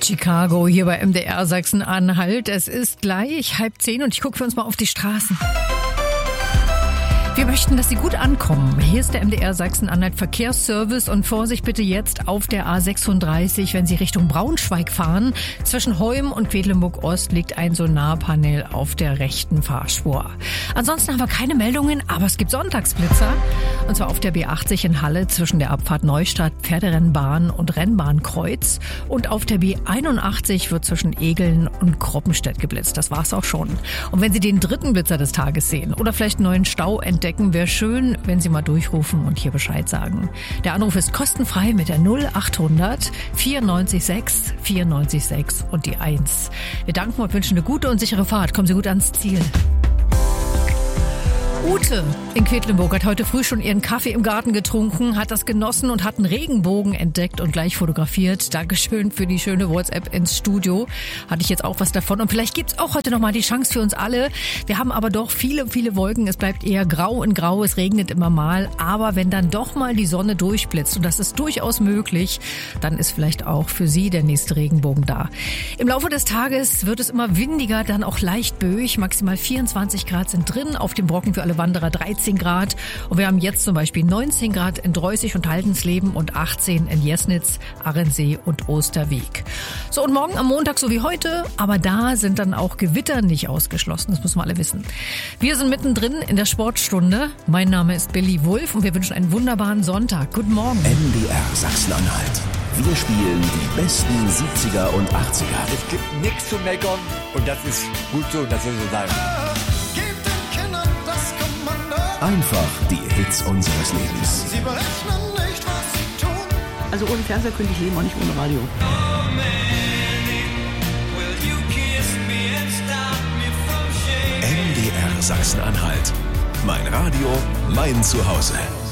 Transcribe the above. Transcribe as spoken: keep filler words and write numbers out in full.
Chicago hier bei M D R Sachsen-Anhalt. Es ist gleich halb zehn und ich gucke für uns mal auf die Straßen. Wir möchten, dass Sie gut ankommen. Hier ist der M D R Sachsen-Anhalt Verkehrsservice und Vorsicht bitte jetzt auf der A sechsunddreißig, wenn Sie Richtung Braunschweig fahren. Zwischen Heum und Quedlinburg-Ost liegt ein Sonarpanel auf der rechten Fahrspur. Ansonsten haben wir keine Meldungen, aber es gibt Sonntagsblitzer. Und zwar auf der B achtzig in Halle zwischen der Abfahrt Neustadt, Pferderennbahn und Rennbahnkreuz. Und auf der B einundachtzig wird zwischen Egeln und Kroppenstedt geblitzt. Das war's auch schon. Und wenn Sie den dritten Blitzer des Tages sehen oder vielleicht einen neuen Stau entdecken, wäre schön, wenn Sie mal durchrufen und hier Bescheid sagen. Der Anruf ist kostenfrei mit der null achthundert vierundneunzig sechs vierundneunzig sechs und die eins. Wir danken und wünschen eine gute und sichere Fahrt. Kommen Sie gut ans Ziel. Ute in Quedlinburg hat heute früh schon ihren Kaffee im Garten getrunken, hat das genossen und hat einen Regenbogen entdeckt und gleich fotografiert. Dankeschön für die schöne WhatsApp ins Studio. Hatte ich jetzt auch was davon. Und vielleicht gibt's auch heute nochmal die Chance für uns alle. Wir haben aber doch viele, viele Wolken. Es bleibt eher grau in grau. Es regnet immer mal. Aber wenn dann doch mal die Sonne durchblitzt, und das ist durchaus möglich, dann ist vielleicht auch für Sie der nächste Regenbogen da. Im Laufe des Tages wird es immer windiger, dann auch leicht böig. Maximal vierundzwanzig Grad sind drin. Auf dem Brocken für alle Wanderer dreizehn Grad. Und wir haben jetzt zum Beispiel neunzehn Grad in Dreußig und Haldensleben und achtzehn in Jesnitz, Arendsee und Osterweg. So, und morgen am Montag so wie heute, aber da sind dann auch Gewitter nicht ausgeschlossen. Das müssen wir alle wissen. Wir sind mittendrin in der Sportstunde. Mein Name ist Billy Wulff und wir wünschen einen wunderbaren Sonntag. Guten Morgen. M D R Sachsen-Anhalt. Wir spielen die besten siebziger und achtziger. Es gibt nichts zu meckern und das ist gut so, das soll so sein. Einfach die Hits unseres Lebens. Sie berechnen nicht, was sie tun. Also ohne Fernseher könnte ich leben, auch nicht ohne Radio. M D R Sachsen-Anhalt. Mein Radio, mein Zuhause.